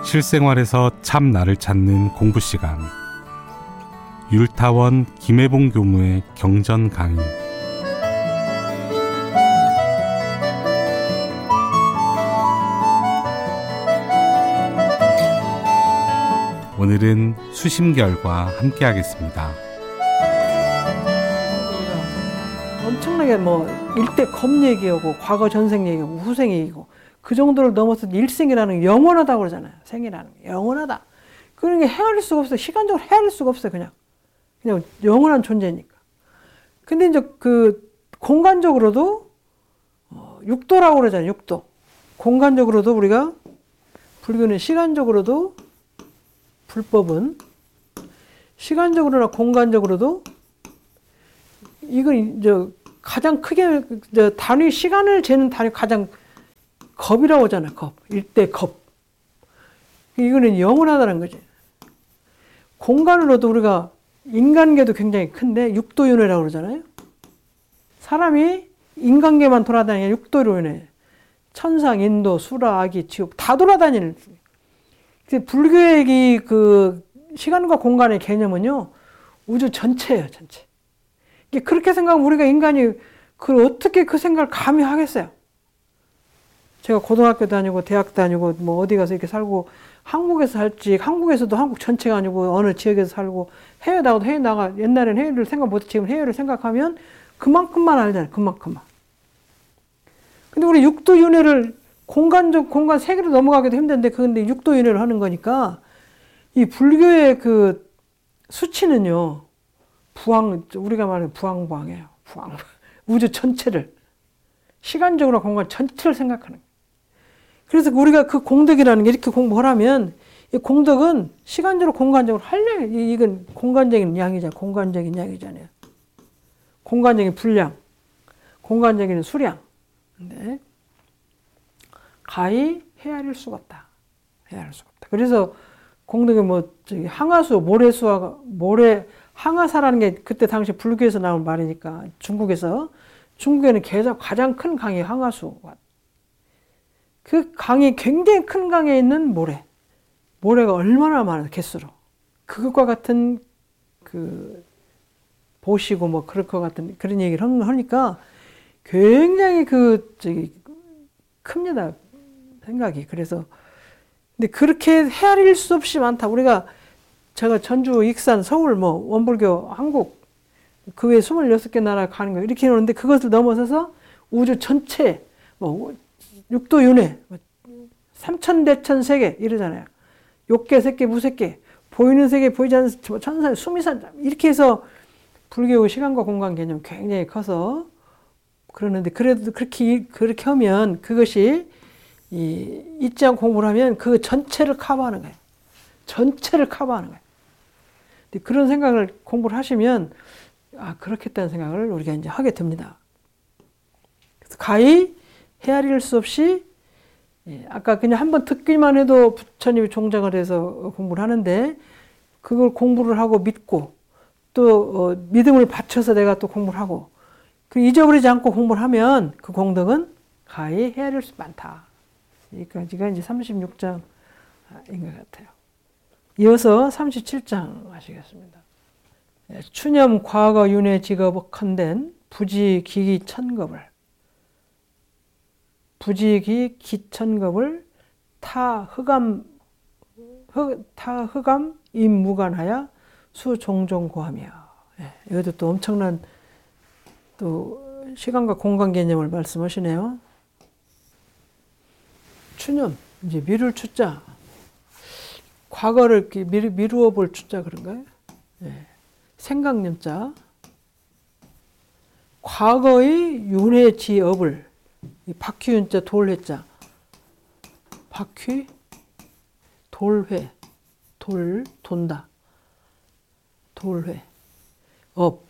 실생활에서 참 나를 찾는 공부 시간. 율타원 김혜봉 교무의 경전 강의. 오늘은 수심결과 함께 하겠습니다. 엄청나게 일대 겁 얘기하고 과거 전생 얘기하고 후생 얘기고 그 정도를 넘어서 일생이라는 게 영원하다고 그러잖아요. 생이라는 게 영원하다. 그런 게 헤아릴 수가 없어요. 시간적으로 헤아릴 수가 없어요. 그냥 영원한 존재니까. 근데 이제 그 공간적으로도 육도라고 그러잖아요. 육도. 공간적으로도 우리가 불교는 시간적으로도 불법은 시간적으로나 공간적으로도 이건 이제 가장 크게 이제 단위 시간을 재는 단위 가장 겁이라고 하잖아요. 겁. 일대 겁. 이거는 영원하다는 거지. 공간으로도 우리가 인간계도 굉장히 큰데 육도윤회라고 그러잖아요. 사람이 인간계만 돌아다니는 육도윤회. 천상, 인도, 수라, 아기, 지옥 다 돌아다니는. 불교의 그 시간과 공간의 개념은요. 우주 전체예요. 전체. 그렇게 생각하면 우리가 인간이 어떻게 그 생각을 감히 하겠어요? 제가 고등학교 다니고 대학 다니고 어디 가서 이렇게 살고 한국에서 살지 한국에서도 한국 전체가 아니고 어느 지역에서 살고 해외 나가도 해외 나가 옛날에는 해외를 생각 못해 지금 해외를 생각하면 그만큼만 알잖아요. 그만큼만. 근데 우리 육도윤회를 공간 세계로 넘어가기도 힘든데 근데 육도윤회를 하는 거니까 이 불교의 그 수치는요. 우리가 말하는 부항부항이에요. 부항. 우주 전체를. 시간적으로 공간 전체를 생각하는 거예요. 그래서 우리가 그 공덕이라는 게 이렇게 공부하라면 이 공덕은 시간적으로 공간적으로 이건 공간적인 양이잖아요. 공간적인 양이잖아요. 공간적인 분량. 공간적인 수량. 근데 가히 헤아릴 수가 없다. 헤아릴 수가 없다. 그래서 공덕이 항아수, 항아사라는 게 그때 당시 불교에서 나온 말이니까 중국에는 가장 큰 강이 항아수. 그 강이 굉장히 큰 강에 있는 모래가 얼마나 많아요, 개수로. 그것과 같은 보시고 그럴 것 같은 그런 얘기를 하니까 굉장히 큽니다, 생각이. 그래서 근데 그렇게 헤아릴 수 없이 많다. 제가 전주, 익산, 서울, 원불교, 한국 그 외에 26개 나라 가는 거 이렇게 하는데 그것을 넘어서서 우주 전체 육도윤회 3천대천 세계 이러잖아요. 욕계, 색계, 무색계 보이는 세계, 보이지 않는 천산, 수미산 이렇게 해서 불교의 시간과 공간 개념 굉장히 커서 그러는데 그래도 그렇게 하면 그것이 잊지 않고 공부를 하면 그 전체를 커버하는 거예요. 전체를 커버하는 거예요. 그런 생각을 공부를 하시면 그렇겠다는 생각을 우리가 이제 하게 됩니다. 그래서 가히 헤아릴 수 없이 아까 그냥 한번 듣기만 해도 부처님이 종작을 해서 공부를 하는데 그걸 공부를 하고 믿고 또 믿음을 바쳐서 내가 또 공부를 하고 잊어버리지 않고 공부를 하면 그 공덕은 가히 헤아릴 수 많다. 여기까지가 이제 36장인 것 같아요. 이어서 37장 하시겠습니다. 추념 과거 윤회 직업 컨댄 부지 기기 천겁을 타 흑암 임무관하여 수종종 고하며. 여기도 또 엄청난 또 시간과 공간 개념을 말씀하시네요. 추념 이제 미룰 추자. 과거를 미루어 볼 추자 그런가요? 생각념자. 과거의 윤회 지업을 박휘윤자 돌회자. 박휘 돌회 돈다. 돌회 업.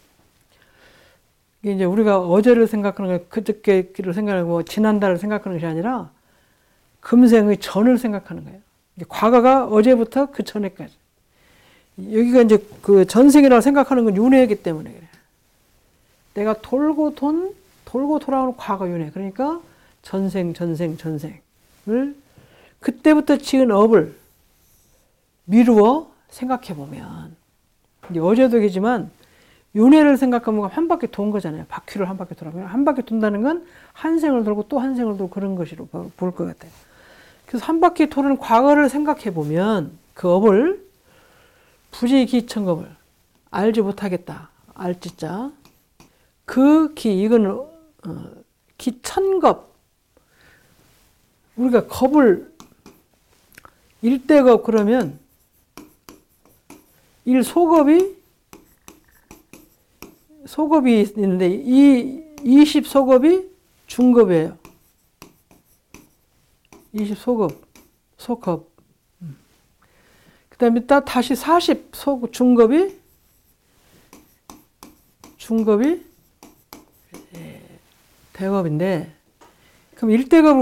이게 이제 우리가 어제를 생각하는 거, 그저께를 생각하고 지난달을 생각하는 것이 아니라 금생의 전을 생각하는 거예요. 과거가 어제부터 그 전에까지. 여기가 이제 그 전생이라고 생각하는 건 윤회이기 때문에 그래요. 내가 돌고 돌아오는 과거 윤회. 그러니까 전생을 그때부터 지은 업을 미루어 생각해 보면, 이제 어제도 얘기지만 윤회를 생각하면 한 바퀴 돈 거잖아요. 바퀴를 한 바퀴 돌아가면 한 바퀴 돈다는 건 한 생을 돌고 또 한 생을 돌고 그런 것으로 볼 것 같아요. 그래서 한 바퀴 도는 과거를 생각해 보면 그 업을 부지기천겁을 알지 못하겠다. 알지자. 그 기, 이거는 기천겁. 우리가 겁을 일대겁 그러면 일소겁이 있는데 이 20소겁이 중겁이에요. 20소겁, 소겁. 그 다음에 다시 40소 중겁이 대겁인데, 그럼 일대겁을